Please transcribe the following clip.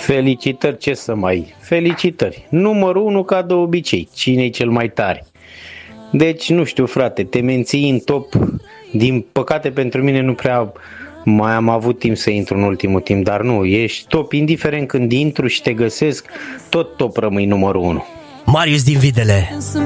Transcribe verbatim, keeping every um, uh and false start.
Felicitări, ce să mai... Felicitări. Numărul unu ca de obicei. Cine-i cel mai tare? Deci, nu știu, frate, te menții în top. Din păcate pentru mine nu prea mai am avut timp să intru în ultimul timp, dar nu, ești top, indiferent când intru și te găsesc, tot top rămâi numărul unu. Marius din Videle.